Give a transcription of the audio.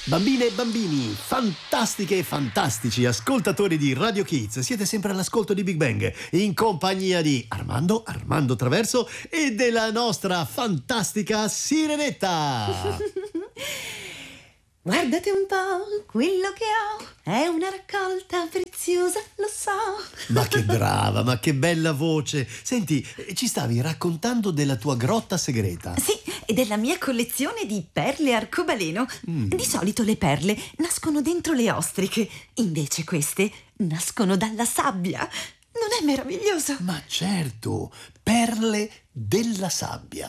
Bambine e bambini, fantastiche e fantastici ascoltatori di Radio Kids, siete sempre all'ascolto di Big Bang in compagnia di Armando Traverso e della nostra fantastica Sirenetta. Guardate un po', quello che ho è una raccolta preziosa, lo so. Ma che brava, ma che bella voce. Senti, ci stavi raccontando della tua grotta segreta. Sì, e della mia collezione di perle arcobaleno. Di solito le perle nascono dentro le ostriche, invece queste nascono dalla sabbia. Non è meraviglioso? Ma certo, perle della sabbia.